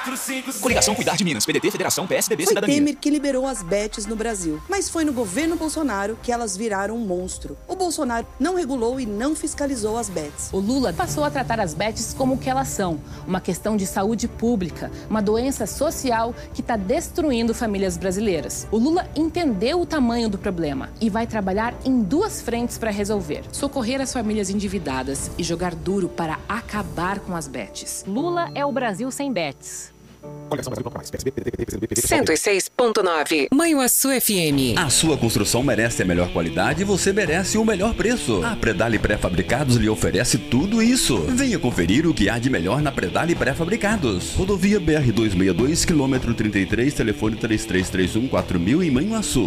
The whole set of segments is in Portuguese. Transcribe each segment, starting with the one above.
Coligação Cuidar de Minas, PDT, Federação, PSDB, Foi Cidadania. Temer que liberou as bets no Brasil, mas foi no governo Bolsonaro que elas viraram um monstro. O Bolsonaro não regulou e não fiscalizou as bets. O Lula passou a tratar as bets como o que elas são, uma questão de saúde pública, uma doença social que está destruindo famílias brasileiras. O Lula entendeu o tamanho do problema e vai trabalhar em duas frentes para resolver: socorrer as famílias endividadas e jogar duro para acabar com as bets. Lula é o Brasil sem bets. 106.9 Manhuaçu FM. A sua construção merece a melhor qualidade e você merece o melhor preço. A Predale Pré-Fabricados lhe oferece tudo isso. Venha conferir o que há de melhor na Predale Pré-Fabricados. Rodovia BR-262, quilômetro 33, telefone 3331-4000 em Manhuaçu.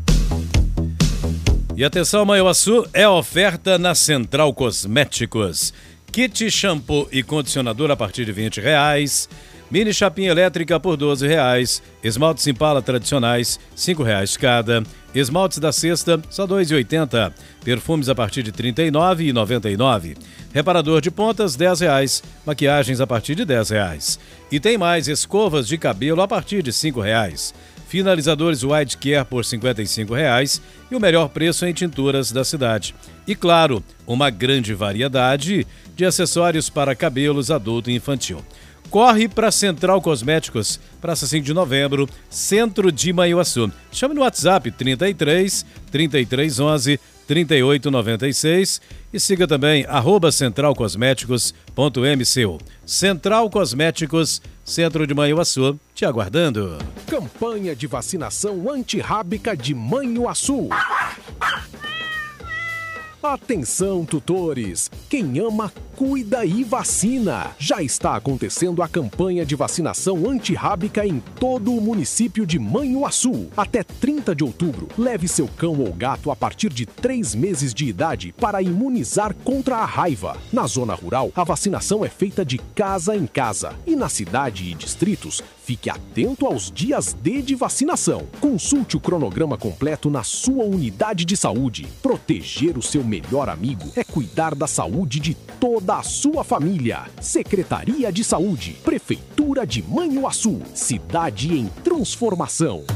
E atenção, Manhuaçu, é oferta na Central Cosméticos. Kit shampoo e condicionador a partir de R$20. Mini chapinha elétrica por R$12. Esmaltes Impala tradicionais, R$5 cada. Esmaltes da cesta, só R$2,80. Perfumes a partir de R$39,99. Reparador de pontas, R$10. Maquiagens a partir de R$10. E tem mais, escovas de cabelo a partir de R$5. Finalizadores Wide Care por R$55 e o melhor preço em tinturas da cidade. E claro, uma grande variedade de acessórios para cabelos adulto e infantil. Corre para Central Cosméticos, Praça 5 de Novembro, centro de Manhuaçu. Chame no WhatsApp 33 3311 3896 e siga também @centralcosméticos.mcu. Central Cosméticos, centro de Manhuaçu, te aguardando. Campanha de vacinação antirrábica de Manhuaçu. Atenção, tutores! Quem ama, cuida e vacina! Já está acontecendo a campanha de vacinação antirrábica em todo o município de Manhuaçu. Até 30 de outubro, leve seu cão ou gato a partir de 3 meses de idade para imunizar contra a raiva. Na zona rural, a vacinação é feita de casa em casa. E na cidade e distritos, fique atento aos dias D de vacinação. Consulte o cronograma completo na sua unidade de saúde. Proteger o seu melhor amigo é cuidar da saúde de toda a sua família. Secretaria de Saúde, Prefeitura de Manhuaçu, cidade em transformação.